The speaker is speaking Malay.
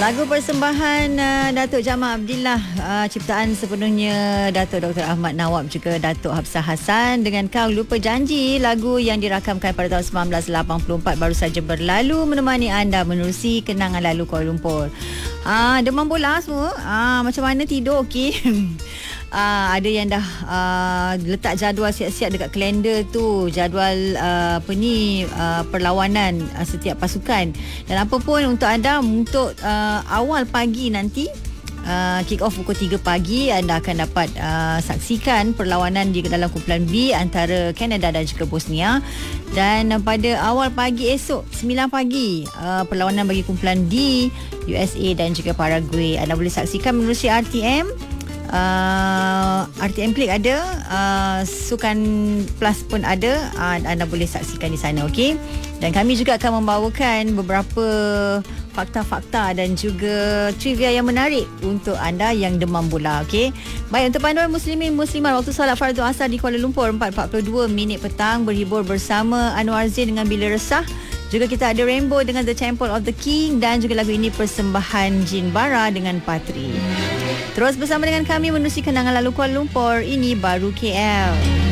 Lagu persembahan Datuk Jamal Abdillah, ciptaan sepenuhnya Datuk Dr. Ahmad Nawab juga Datuk Hafsah Hassan dengan Kau Lupa Janji, lagu yang dirakamkan pada tahun 1984 baru saja berlalu menemani anda menerusi kenangan lalu Kuala Lumpur. Demam bola semua, macam mana tidur okey? Ada yang dah letak jadual siap-siap dekat kalender tu, jadual perlawanan setiap pasukan. Dan apa pun untuk anda, untuk awal pagi nanti, kick off pukul 3 pagi, anda akan dapat saksikan perlawanan di dalam kumpulan B antara Kanada dan juga Bosnia. Dan pada awal pagi esok 9 pagi, perlawanan bagi kumpulan D, USA dan juga Paraguay. Anda boleh saksikan menerusi RTM. RTM Klik ada, Sukan Plus pun ada, anda boleh saksikan di sana, okey. Dan kami juga akan membawakan beberapa fakta-fakta dan juga trivia yang menarik untuk anda yang demam bola, okey. Baik, untuk panduan muslimin muslimat, waktu solat fardu asar di Kuala Lumpur 4.42 minit petang, berhibur bersama Anwar Zain dengan Bila Resah. Juga kita ada Rainbow dengan The Temple of the King, dan juga lagu ini persembahan Jin Bara dengan Patri. Terus bersama dengan kami menerusi kenangan lalu Kuala Lumpur. Ini baru KL.